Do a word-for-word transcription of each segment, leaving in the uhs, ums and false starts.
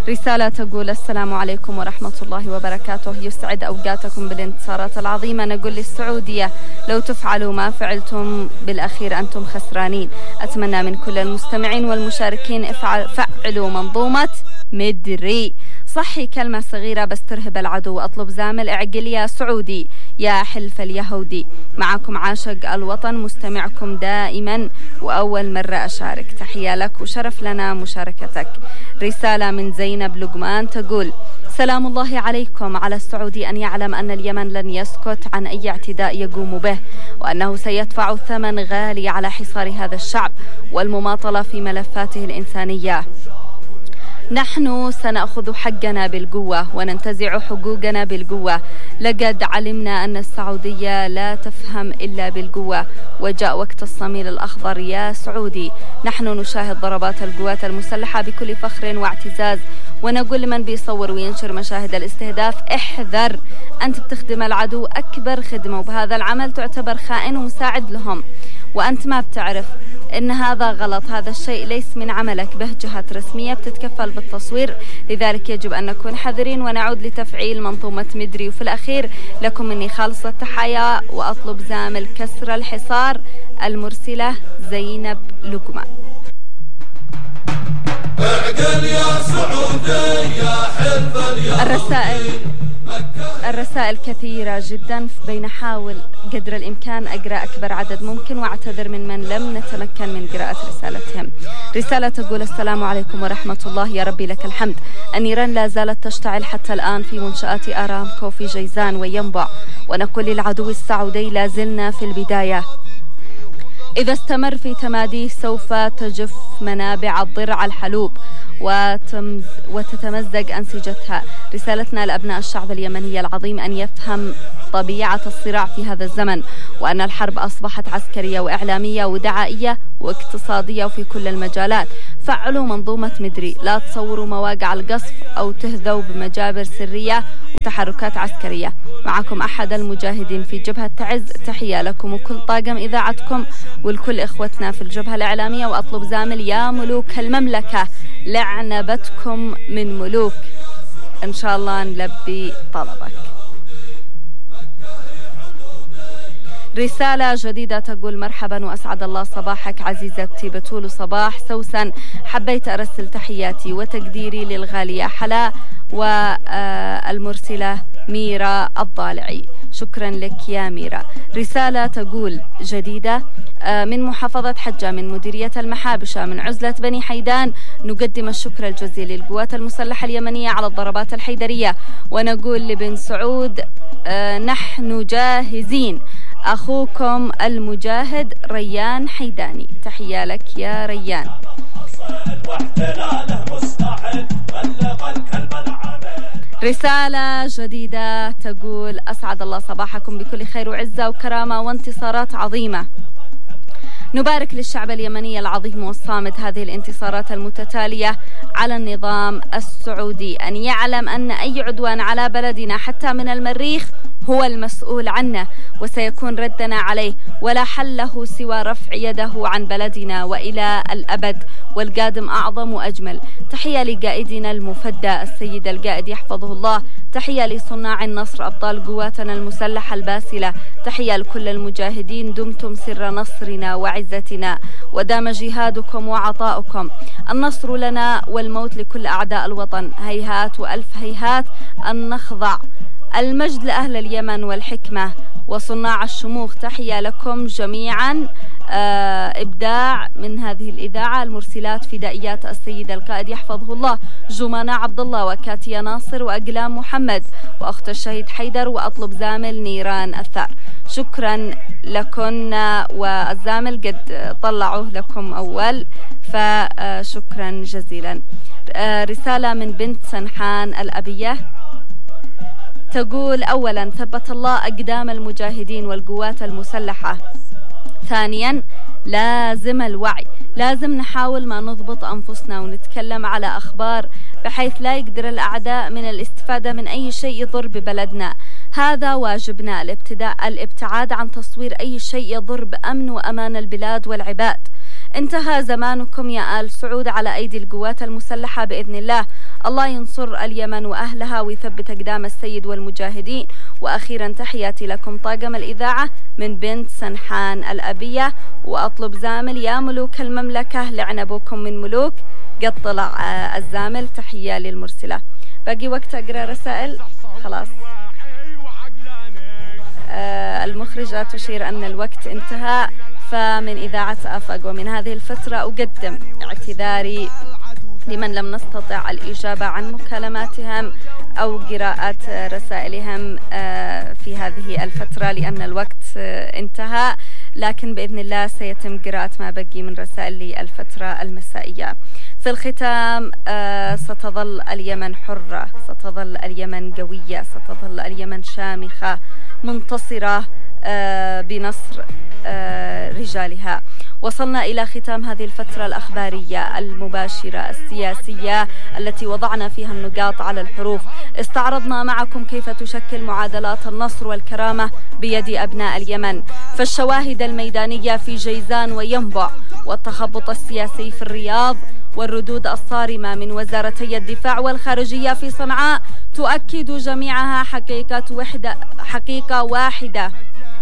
رسالة تقول: السلام عليكم ورحمة الله وبركاته، يسعد أوقاتكم بالانتصارات العظيمة. نقول للسعودية: لو تفعلوا ما فعلتم بالأخير أنتم خسرانين. أتمنى من كل المستمعين والمشاركين افعل فعلوا منظومة مدري. صحي كلمة صغيرة بس ترهب العدو. أطلب زامل: اعقل يا سعودي يا حلف اليهودي. معكم عاشق الوطن، مستمعكم دائما وأول مرة أشارك. تحية لك وشرف لنا مشاركتك. رسالة من زينب لقمان تقول: سلام الله عليكم. على السعودي أن يعلم أن اليمن لن يسكت عن أي اعتداء يقوم به، وأنه سيدفع ثمن غالي على حصار هذا الشعب والمماطلة في ملفاته الإنسانية. نحن سنأخذ حقنا بالقوة وننتزع حقوقنا بالقوة. لقد علمنا أن السعودية لا تفهم إلا بالقوة، وجاء وقت الصميل الأخضر يا سعودي. نحن نشاهد ضربات القوات المسلحة بكل فخر واعتزاز، ونقول لمن بيصور وينشر مشاهد الاستهداف: احذر، أنت بتخدم العدو أكبر خدمة، وبهذا العمل تعتبر خائن ومساعد لهم، وأنت ما بتعرف إن هذا غلط. هذا الشيء ليس من عملك، به جهات رسمية بتتكفل بالتصوير، لذلك يجب أن نكون حذرين ونعود لتفعيل منظومة مدري. وفي الأخير لكم مني خالصة التحايا، وأطلب زامل كسر الحصار. المرسلة زينب لقمان. الرسائل الرسائل كثيرة جدا، بين حاول قدر الإمكان أقرأ أكبر عدد ممكن، وأعتذر من من لم نتمكن من قراءة رسالتهم. رسالة تقول: السلام عليكم ورحمة الله. يا ربي لك الحمد. النيران لا زالت تشتعل حتى الآن في منشآت آرامكو في جيزان وينبع، ونقول للعدو السعودي: لا زلنا في البداية. إذا استمر في تماديه سوف تجف منابع الضرع الحلوب وتتمزق أنسجتها. رسالتنا لأبناء الشعب اليمني العظيم أن يفهم طبيعة الصراع في هذا الزمن، وأن الحرب أصبحت عسكرية وإعلامية ودعائية واقتصادية وفي كل المجالات. فعلوا منظومة مدري، لا تصوروا مواقع القصف أو تهذوا بمجابر سرية وتحركات عسكرية. معكم أحد المجاهدين في جبهة تعز. تحية لكم وكل طاقم إذاعتكم ولكل إخوتنا في الجبهة الإعلامية. وأطلب زامل: يا ملوك المملكة، لعنبتكم من ملوك. إن شاء الله نلبي طلبك. رسالة جديدة تقول: مرحبا وأسعد الله صباحك عزيزتي بتول صباح سوسن. حبيت أرسل تحياتي وتقديري للغالية حلا والمرسلة ميرا الضالعي. شكرا لك يا ميرا. رسالة تقول جديدة من محافظة حجة من مديرية المحابشة من عزلة بني حيدان: نقدم الشكر الجزيل للقوات المسلحة اليمنية على الضربات الحيدرية، ونقول لبن سعود: نحن جاهزين. أخوكم المجاهد ريان حيداني. تحية لك يا ريان. رسالة جديدة تقول: أسعد الله صباحكم بكل خير وعزة وكرامة وانتصارات عظيمة. نبارك للشعب اليمني العظيم والصامد هذه الانتصارات المتتالية على النظام السعودي. أن يعلم أن أي عدوان على بلدنا حتى من المريخ هو المسؤول عنه، وسيكون ردنا عليه، ولا حل له سوى رفع يده عن بلدنا وإلى الأبد، والقادم أعظم وأجمل. تحية لقائدنا المفدى السيد القائد يحفظه الله. تحية لصناع النصر أبطال قواتنا المسلحة الباسلة. تحية لكل المجاهدين، دمتم سر نصرنا وعزتنا، ودام جهادكم وعطاؤكم. النصر لنا والموت لكل أعداء الوطن. هيهات وألف هيهات أن نخضع. المجد لأهل اليمن والحكمة وصناع الشموخ. تحية لكم جميعا. آه إبداع من هذه الإذاعة. المرسلات فدائيات السيد القائد يحفظه الله، جمانة عبد الله وكاتيا ناصر وأقلام محمد وأخت الشهيد حيدر، وأطلب زامل نيران الثار. شكرا لكم، والزامل قد طلعوه لكم أول، فشكرا جزيلا. آه رسالة من بنت سنحان الأبية تقول: أولا ثبت الله أقدام المجاهدين والقوات المسلحة. ثانيا لازم الوعي، لازم نحاول ما نضبط أنفسنا ونتكلم على أخبار بحيث لا يقدر الأعداء من الاستفادة من أي شيء يضر ببلدنا. هذا واجبنا، الابتداء الابتعاد عن تصوير أي شيء يضر بأمن وأمان البلاد والعباد. انتهى زمانكم يا آل سعود على أيدي القوات المسلحة بإذن الله. الله ينصر اليمن وأهلها ويثبت أقدام السيد والمجاهدين. وأخيرا تحياتي لكم طاقم الإذاعة من بنت سنحان الأبية، وأطلب زامل يا ملوك المملكة لعن أبوكم من ملوك. قد طلع الزامل، تحية للمرسلة. باقي وقت أقرأ رسائل؟ خلاص. آه المخرجة تشير أن الوقت انتهى. فمن إذاعة آفاق ومن هذه الفترة أقدم اعتذاري لمن لم نستطع الإجابة عن مكالماتهم أو قراءة رسائلهم في هذه الفترة لأن الوقت انتهى، لكن بإذن الله سيتم قراءة ما بقي من رسائل للفترة المسائية. في الختام ستظل اليمن حرة، ستظل اليمن قوية، ستظل اليمن شامخة منتصرة بنصر رجالها. وصلنا إلى ختام هذه الفترة الأخبارية المباشرة السياسية التي وضعنا فيها النقاط على الحروف. استعرضنا معكم كيف تشكل معادلات النصر والكرامة بيد أبناء اليمن، فالشواهد الميدانية في جيزان وينبع، والتخبط السياسي في الرياض، والردود الصارمة من وزارتي الدفاع والخارجية في صنعاء تؤكد جميعها حقيقة وحدة حقيقة واحدة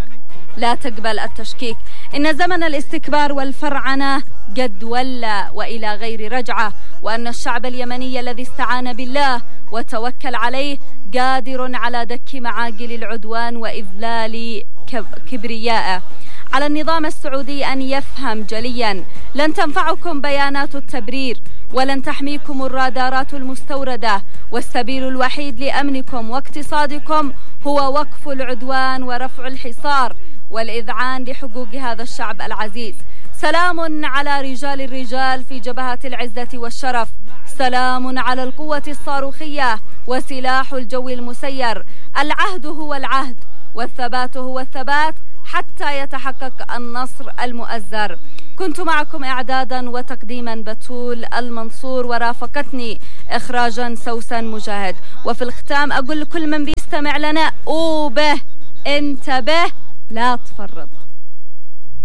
لا تقبل التشكيك. إن زمن الاستكبار والفرعنة قد ولى وإلى غير رجعة، وأن الشعب اليمني الذي استعان بالله وتوكل عليه قادر على دك معاقل العدوان وإذلال كبريائه. على النظام السعودي أن يفهم جليا لن تنفعكم بيانات التبرير، ولن تحميكم الرادارات المستوردة، والسبيل الوحيد لأمنكم واقتصادكم هو وقف العدوان ورفع الحصار والإذعان لحقوق هذا الشعب العزيز. سلام على رجال الرجال في جبهات العزة والشرف، سلام على القوة الصاروخية وسلاح الجو المسير. العهد هو العهد والثبات هو الثبات حتى يتحقق النصر المؤزر. كنت معكم إعدادا وتقديما بتول المنصور، ورافقتني إخراجا سوسن مجاهد. وفي الختام أقول لكل من بيستمع لنا أوبه انتبه لا تفرط.